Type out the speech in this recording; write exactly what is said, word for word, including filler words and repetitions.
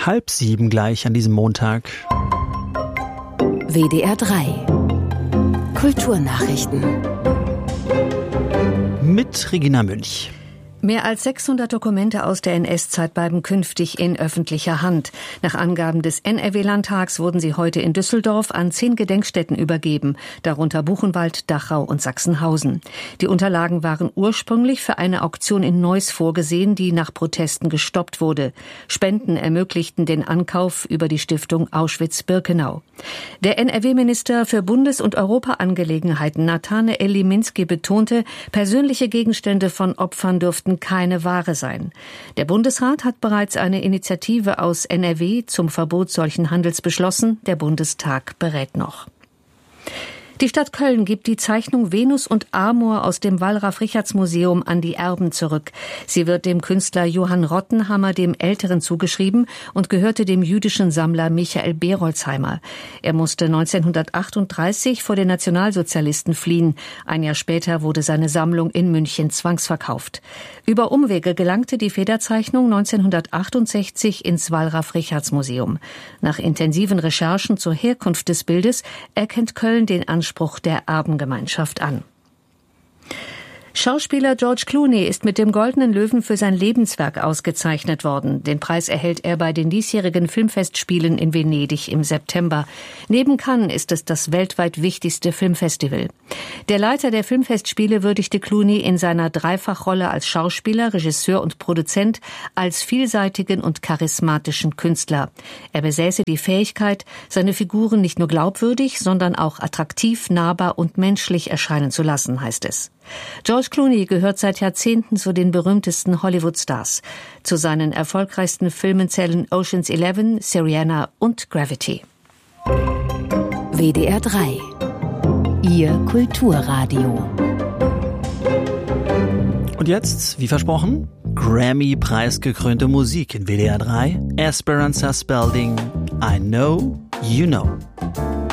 Halb sieben gleich an diesem Montag. W D R drei Kulturnachrichten Mit Regina Münch. Mehr als sechshundert Dokumente aus der N S-Zeit bleiben künftig in öffentlicher Hand. Nach Angaben des N R W-Landtags wurden sie heute in Düsseldorf an zehn Gedenkstätten übergeben, darunter Buchenwald, Dachau und Sachsenhausen. Die Unterlagen waren ursprünglich für eine Auktion in Neuss vorgesehen, die nach Protesten gestoppt wurde. Spenden ermöglichten den Ankauf über die Stiftung Auschwitz-Birkenau. Der N R W-Minister für Bundes- und Europaangelegenheiten Nathanael Liminski betonte, persönliche Gegenstände von Opfern dürften keine Ware sein. Der Bundesrat hat bereits eine Initiative aus N R W zum Verbot solchen Handels beschlossen. Der Bundestag berät noch. Die Stadt Köln gibt die Zeichnung Venus und Amor aus dem Wallraf-Richartz-Museum an die Erben zurück. Sie wird dem Künstler Johann Rottenhammer dem Älteren zugeschrieben und gehörte dem jüdischen Sammler Michael Berolzheimer. Er musste neunzehnhundertachtunddreißig vor den Nationalsozialisten fliehen. Ein Jahr später wurde seine Sammlung in München zwangsverkauft. Über Umwege gelangte die Federzeichnung neunzehnhundertachtundsechzig ins Wallraf-Richartz-Museum. Nach intensiven Recherchen zur Herkunft des Bildes erkennt Köln den Anspruch der Erbengemeinschaft an. Schauspieler George Clooney ist mit dem Goldenen Löwen für sein Lebenswerk ausgezeichnet worden. Den Preis erhält er bei den diesjährigen Filmfestspielen in Venedig im September. Neben Cannes ist es das weltweit wichtigste Filmfestival. Der Leiter der Filmfestspiele würdigte Clooney in seiner Dreifachrolle als Schauspieler, Regisseur und Produzent als vielseitigen und charismatischen Künstler. Er besäße die Fähigkeit, seine Figuren nicht nur glaubwürdig, sondern auch attraktiv, nahbar und menschlich erscheinen zu lassen, heißt es. George Clooney gehört seit Jahrzehnten zu den berühmtesten Hollywood-Stars. Zu seinen erfolgreichsten Filmen zählen Ocean's Eleven, Syriana und Gravity. W D R drei Ihr Kulturradio. Und jetzt, wie versprochen, Grammy-preisgekrönte Musik in W D R drei. Esperanza Spalding, I Know, You Know.